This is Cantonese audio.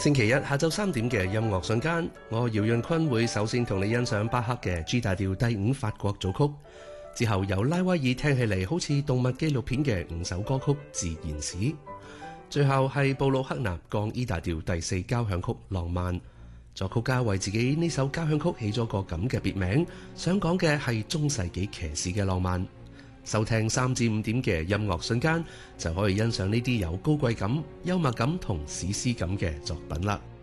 星期一下晝3點嘅音樂瞬間，我姚潤坤會首先同你欣賞巴赫嘅 G 大調第5法國組曲，之後由拉威爾聽起嚟好似動物紀錄片嘅5首歌曲《自然史》，最後係布魯克納降 E 大調第4交響曲《浪漫》。作曲家為自己呢首交響曲起咗個咁嘅別名，想講嘅係中世紀騎士嘅浪漫。收聽3至5點嘅音樂瞬間，就可以欣賞呢啲有高貴感、幽默感同史詩感嘅作品啦。